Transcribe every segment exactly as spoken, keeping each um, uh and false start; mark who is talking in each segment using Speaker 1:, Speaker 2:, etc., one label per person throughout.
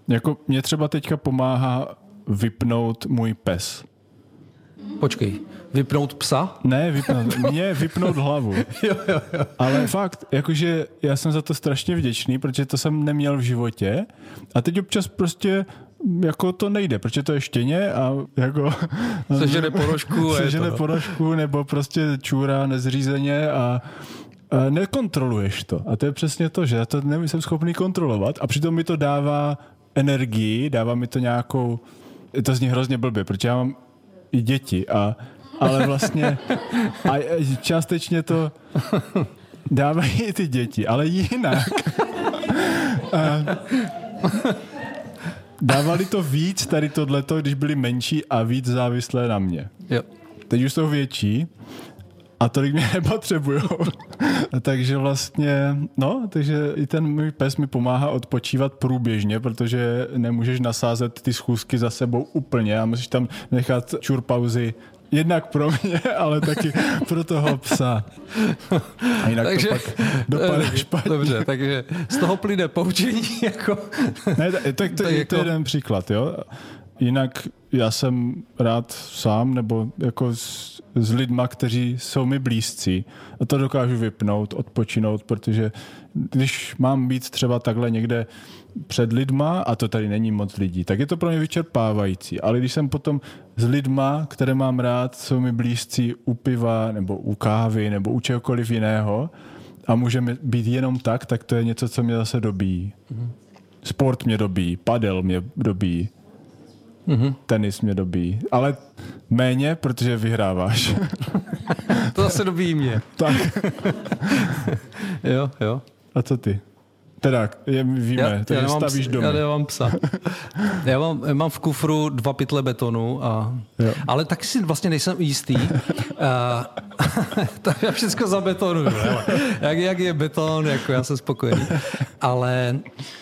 Speaker 1: Jako mě třeba teďka pomáhá vypnout můj pes.
Speaker 2: Počkej, vypnout psa?
Speaker 1: Ne, vypnout, mě vypnout hlavu.
Speaker 2: jo, jo, jo.
Speaker 1: Ale fakt, jakože já jsem za to strašně vděčný, protože to jsem neměl v životě a teď občas prostě jako to nejde, protože to je štěně a jako...
Speaker 2: Sežene ponožku.
Speaker 1: Sežene ponožku nebo prostě čůra nezřízeně a a nekontroluješ to. A to je přesně to, že já to nejsem schopný kontrolovat a přitom mi to dává energii, dává mi to nějakou... To zní hrozně blbě, protože já mám i děti, a, ale vlastně a částečně to dávají i ty děti, ale jinak. A dávali to víc tady tohleto, když byli menší a víc závislé na mě.
Speaker 2: Jo.
Speaker 1: Teď už jsou větší a tolik mě nepotřebujou. Takže vlastně, no, takže i ten můj pes mi pomáhá odpočívat průběžně, protože nemůžeš nasázet ty schůzky za sebou úplně a musíš tam nechat čurpauzy jednak pro mě, ale taky pro toho psa. A jinak takže, to pak dopadne špatně.
Speaker 2: Dobře, takže z toho plyne poučení jako...
Speaker 1: Ne, tak, tak to, to, je, to je jeden příklad, jo. Jinak já jsem rád sám nebo jako s, s lidma, kteří jsou mi blízcí a to dokážu vypnout, odpočinout, protože když mám být třeba takhle někde před lidma a to tady není moc lidí, tak je to pro mě vyčerpávající, ale když jsem potom s lidma, které mám rád, jsou mi blízcí u piva nebo u kávy nebo u čehokoliv jiného a můžeme být jenom tak, tak to je něco, co mě zase dobíjí. Sport mě dobíjí, padel mě dobíjí. Mm-hmm. Tenis mě dobíjí, ale méně, protože vyhráváš.
Speaker 2: To zase dobíjí mě.
Speaker 1: Tak.
Speaker 2: jo, jo.
Speaker 1: A co ty? Teda, je, víme, já, takže já stavíš domy.
Speaker 2: Já nemám psa. Já mám, já mám v kufru dva pytle betonu, a, ale taky si vlastně nejsem jistý. Tak já všechno zabetonuju. Jak, jak je beton, jako já jsem spokojený. Ale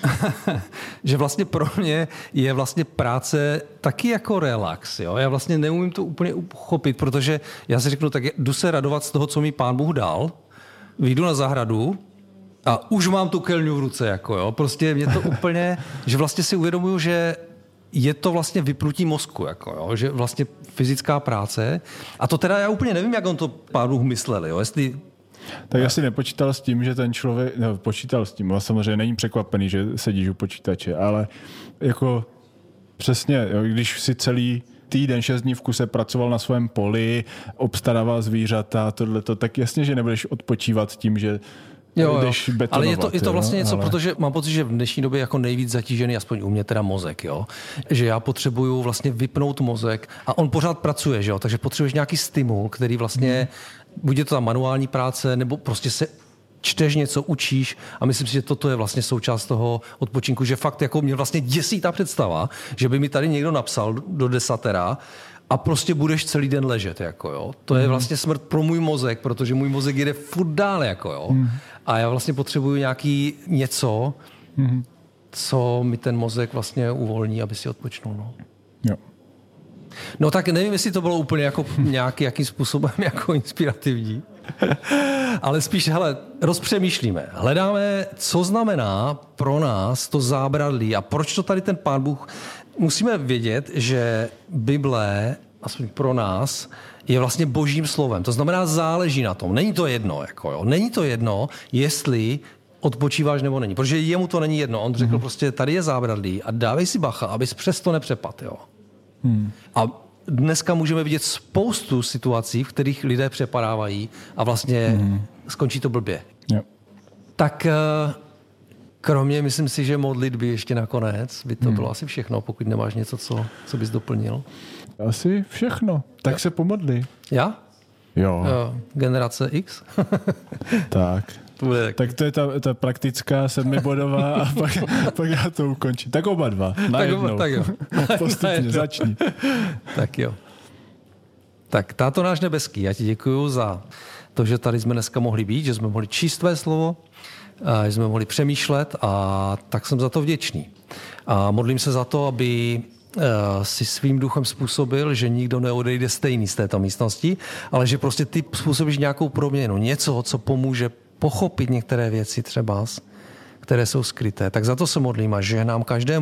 Speaker 2: že vlastně pro mě je vlastně práce taky jako relax. Jo? Já vlastně neumím to úplně uchopit, protože já si řeknu, tak jdu se radovat z toho, co mi Pán Bůh dal, vyjdu na zahradu, a už mám tu kelňu v ruce, jako jo. Prostě mě to úplně, že vlastně si uvědomuju, že je to vlastně vypnutí mozku, jako jo. Že vlastně fyzická práce. A to teda já úplně nevím, jak on to Pán Bůh myslel, jo. Jestli...
Speaker 1: Tak já si nepočítal s tím, že ten člověk, no, počítal s tím, ale samozřejmě není překvapený, že sedíš u počítače, ale jako přesně, jo, když si celý týden, šest dní v kuse pracoval na svém poli, obstarával zvířata, tohleto, tak jasně, že nebudeš odpočívat tím, že
Speaker 2: Jo, jo. Ale je to, je to vlastně něco, ale... protože mám pocit, že v dnešní době jako nejvíc zatížený, aspoň u mě teda mozek, jo. Že já potřebuju vlastně vypnout mozek a on pořád pracuje, že jo, takže potřebuješ nějaký stimul, který vlastně, hmm. buď je to ta manuální práce, nebo prostě se čteš něco, učíš a myslím si, že toto je vlastně součást toho odpočinku, že fakt jako mě vlastně děsí ta představa, že by mi tady někdo napsal do desatera a prostě budeš celý den ležet, jako jo. To je vlastně smrt pro můj mozek, protože můj mozek jede furt dál, jako jo. Mm. A já vlastně potřebuju nějaký něco, mm. co mi ten mozek vlastně uvolní, aby si odpočnul, no.
Speaker 1: Jo.
Speaker 2: No tak nevím, jestli to bylo úplně jako nějaký, jakým způsobem jako inspirativní. Ale spíš, hele, rozpřemýšlíme. Hledáme, co znamená pro nás to zábradlí a proč to tady ten Pán Bůh. Musíme vědět, že Bible, aspoň pro nás, je vlastně božím slovem. To znamená, záleží na tom. Není to jedno, jako jo. Není to jedno, jestli odpočíváš nebo není. Protože jemu to není jedno. On řekl mm-hmm. prostě, tady je zábradlí a dávej si bacha, abys přes to nepřepad, jo. Hmm. A dneska můžeme vidět spoustu situací, v kterých lidé přepadávají a vlastně hmm. skončí to blbě.
Speaker 1: Jo.
Speaker 2: Tak kromě, myslím si, že modlitby ještě nakonec by to hmm. bylo asi všechno, pokud nemáš něco, co, co bys doplnil.
Speaker 1: Asi všechno. Tak jo. Se pomodli.
Speaker 2: Já?
Speaker 1: Jo.
Speaker 2: jo. Generace X?
Speaker 1: Tak.
Speaker 2: Bude.
Speaker 1: Tak to je ta, ta praktická sedmibodová a pak, pak já to ukončím. Tak oba dva. Najednou.
Speaker 2: Tak, tak jo.
Speaker 1: Postupně, začni.
Speaker 2: Tak jo. Tak táto náš nebeský, já ti děkuju za to, že tady jsme dneska mohli být, že jsme mohli číst tvé slovo, že jsme mohli přemýšlet a tak jsem za to vděčný. A modlím se za to, aby si svým duchem způsobil, že nikdo neodejde stejný z této místnosti, ale že prostě ty způsobíš nějakou proměnu, něco, co pomůže pochopit některé věci třeba, které jsou skryté. Tak za to se modlím a žehnám každému